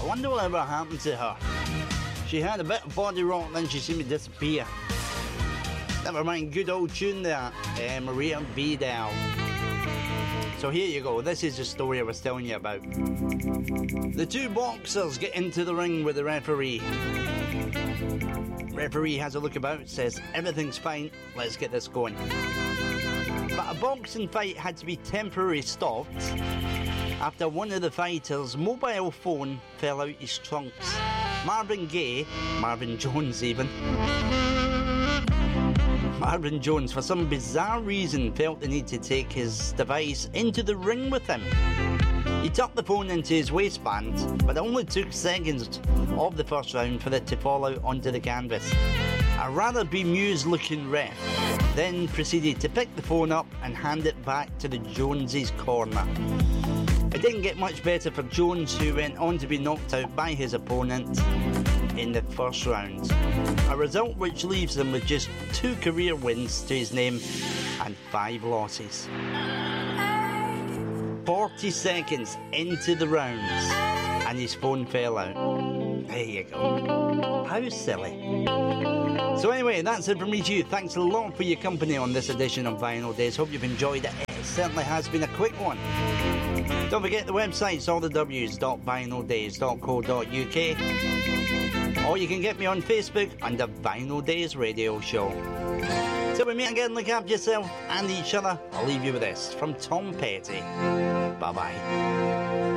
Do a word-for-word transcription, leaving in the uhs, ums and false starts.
I wonder whatever happened to her. She had a bit of body rock, then she seemed to disappear. Never mind, good old tune there, uh, Maria Vidal. So here you go, this is the story I was telling you about. The two boxers get into the ring with the referee. Referee has a look about, says everything's fine, let's get this going. But a boxing fight had to be temporarily stopped after one of the fighters' mobile phone fell out his trunks. Marvin Gaye, Marvin Jones even, Marvin Jones, for some bizarre reason, felt the need to take his device into the ring with him. He tucked the phone into his waistband, but it only took seconds of the first round for it to fall out onto the canvas. A rather bemused looking ref then proceeded to pick the phone up and hand it back to the Joneses' corner. It didn't get much better for Jones, who went on to be knocked out by his opponent in the first round. A result which leaves him with just two career wins to his name and five losses. forty seconds into the rounds and his phone fell out. There you go. How silly. So anyway, that's it from me to you. Thanks a lot for your company on this edition of Vinyl Days. Hope you've enjoyed it. It certainly has been a quick one. Don't forget the website's all the w's dot vinyl days dot co dot uk. Or you can get me on Facebook under Vinyl Days Radio Show. Till we meet again, look after yourself and each other. I'll leave you with this from Tom Petty. Bye bye.